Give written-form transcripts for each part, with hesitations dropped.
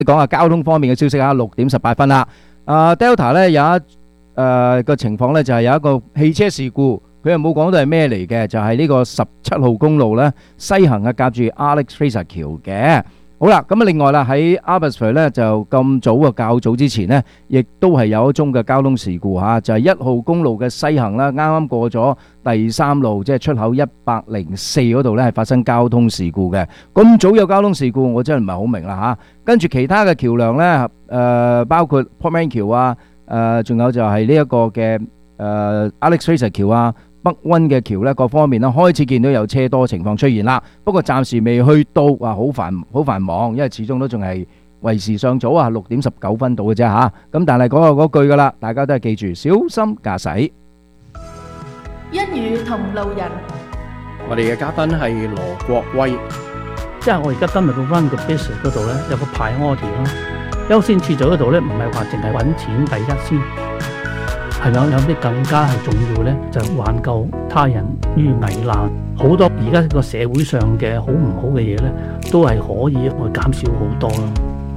講下交通方面嘅消息啊，6:18啦。Delta 咧有一個情況咧，就係有一個汽車事故，佢又冇講到係咩嚟嘅，就係呢個17號公路咧西行啊，夾住 Alex Fraser 橋嘅。好啦，咁啊，另外啦，喺 Abbotsford 咧就咁早啊，較早之前呢，亦都係有一宗嘅交通事故嚇，就係1號公路嘅西行啦，啱啱過咗第3路，即係出口104嗰度咧，係發生交通事故嘅。咁早有交通事故，我真係唔係好明啦嚇。跟住其他嘅橋梁咧，包括 Portman 橋啊，仲有就係呢一個嘅Alex Fraser 橋啊。北溫嘅橋咧，各方面咧開始見到有車多情況出現啦。不過暫時未去到好繁忙，因為始終都仲係為時尚早啊，6:19到嘅啫嚇。咁但係講嗰句噶啦，大家都係記住小心駕駛。 一語同路人， 我哋嘅嘉賓係羅國威。 即係我而家今日個 run 個 business 嗰度咧，有個 priority 啦，優先次序嗰度咧，唔係話淨係揾錢第一先。係有啲更加係重要咧，就挽救他人於危難。好多而家個社會上嘅好唔好嘅嘢咧，都係可以去減少好多咯。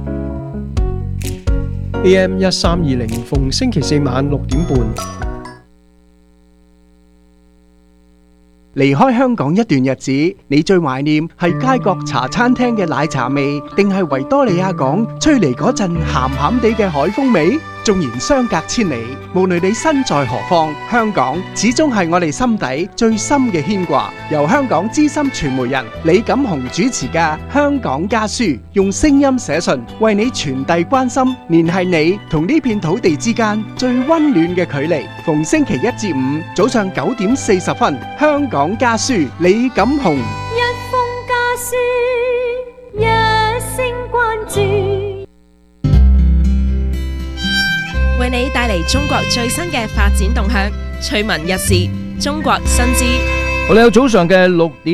AM 1320逢星期四晚6:半。 離開香港一段日子，你最懷念係街角茶餐廳嘅奶茶味，定係維多利亞港吹嚟嗰陣鹹鹹地嘅海風味？縱然相隔千里，無論你身在何方，香港始終係我哋心底最深嘅牽掛。由香港資深傳媒人李錦雄主持嘅《香港家書》，用聲音寫信為你傳遞關心，聯繫你同呢片土地之間最溫暖嘅距離。逢星期一至五早上9:40，《香港家書》李錦雄。 一封家書，一聲關注。 為你帶嚟中國最新嘅發展動向，趣聞一時，中國新知。 好啦，早上嘅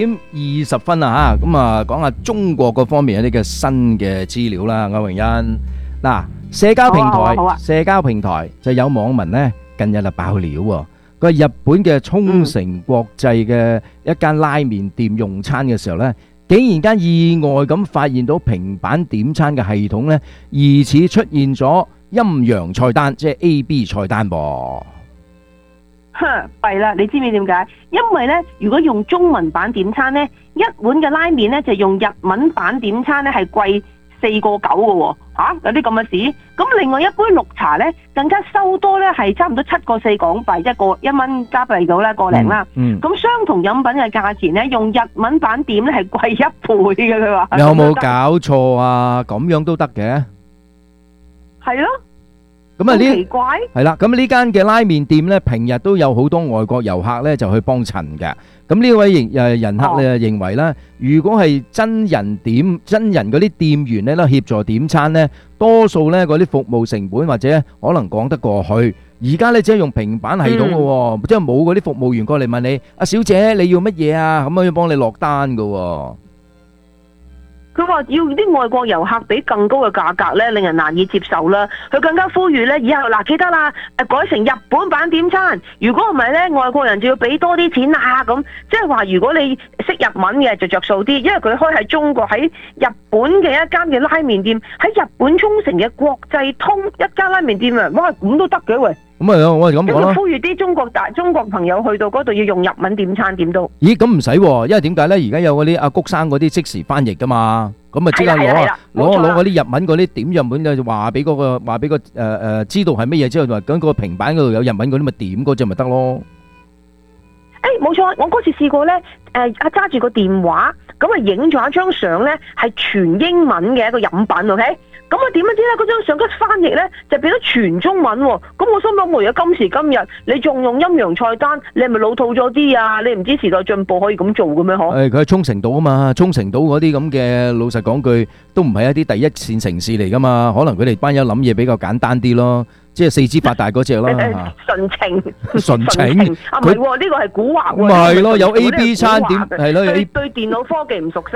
6:20啦吓，咁啊講下中國嗰方面一啲嘅新嘅資料啦，歐榮欣。嗱，社交平台就有網民呢近日就爆料喎，佢話日本嘅沖繩國際嘅一間拉麵店用餐嘅時候呢，竟然間意外咁發現到平板點餐嘅系統呢，疑似出現咗陰陽菜單，即係 AB 菜單噃。 弊啦！你知唔知點解？因為呢，如果用中文版點餐呢，一碗嘅拉麵呢，就用日文版點餐呢係貴4.9嘅喎。有啲咁嘅事。咁另外一杯綠茶呢，更加收多呢係差唔多7.4港幣，1蚊加幣到啦，1.0啦。咁相同飲品嘅價錢呢，用日文版點呢係貴1倍嘅。佢話有冇搞錯啊？咁樣都得嘅？係咯，咁啊呢奇怪係啦，咁呢間嘅拉麵店咧，平日都有好多外國遊客咧就去幫襯嘅。咁呢位人客咧認為咧，如果係真人嗰啲店員咧協助點餐咧，多數咧嗰啲服務成本或者可能講得過去。而家咧只係用平板系統嘅，即係冇嗰啲服務員過嚟問你，阿小姐你要乜嘢啊？咁樣幫你落單嘅。 佢話要啲外國遊客俾更高嘅價格咧，令人難以接受啦。佢更加呼籲咧，以後記得啦，改成日本版點餐。如果唔係咧，外國人就要俾多啲錢啊！咁即係話，如果你識日文嘅就着數啲，因為佢開喺中國喺日本嘅一間嘅拉麵店，喺日本沖繩嘅國際通一間拉麵店啊！哇，咁都得嘅喂！ 咁啊，我係咁講啦。 呼籲啲中國朋友去到嗰度要用日文點餐點都。 咦，咁唔使喎，因為點解咧？而家有嗰啲阿谷生嗰啲即時翻譯噶嘛，咁啊即刻攞嗰啲日文嗰啲點日文就話俾個知道係乜嘢之後，就話咁個平板嗰度有日文嗰啲咪點嗰隻咪得咯。 冇錯，我嗰次試過咧，揸住個電話，咁啊影咗一張相咧，係全英文嘅一個飲品 ，OK。咁啊點樣知咧？嗰張相一翻譯咧，就變咗全中文喎。咁我心諗，我而家今時今日，你仲用陰陽菜單，你係咪老土咗啲啊？你唔知時代進步可以咁做嘅咩？嗬？ 佢係沖繩島啊嘛，沖繩島嗰啲咁嘅，老實講句，都唔係一啲第一線城市嚟噶嘛。可能佢哋班友諗嘢比較簡單啲咯，即係四肢發達嗰隻啦。純情啊，唔係喎，呢個係古惑喎。 咁咪係咯，有 A B 餐點係咯， 對電腦科技唔熟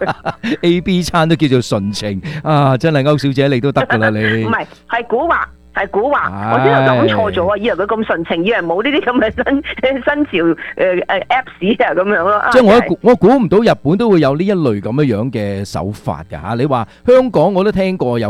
悉。 A B 餐都叫做純情啊！真係歐小姐你都得噶啦你。 唔係，係古惑。 係古話，我先係諗錯咗啊！以為佢咁純情，以為冇呢啲咁嘅新潮Apps 啊咁樣咯。 即係我估唔到日本都會有呢一類咁樣嘅手法㗎嚇。你話香港我都聽過有。